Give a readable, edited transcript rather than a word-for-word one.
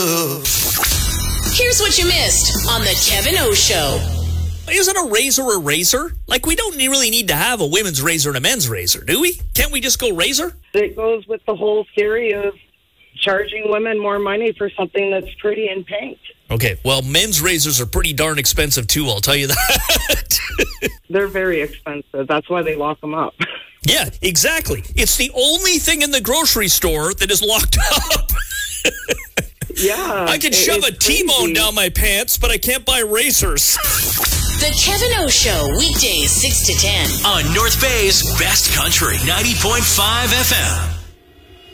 Here's what you missed on the Kevin O Show. Isn't a razor? Like, we don't really need to have a women's razor and a men's razor, do we? Can't we just go razor? It goes with the whole theory of charging women more money for something that's pretty in pink. Okay, well, men's razors are pretty darn expensive, too, I'll tell you that. They're very expensive. That's why they lock them up. Yeah, exactly. It's the only thing in the grocery store that is locked up. Yeah. I can shove a T-bone down my pants, but I can't buy razors. The Kevin O Show, weekdays 6 to 10. On North Bay's Best Country, 90.5 FM.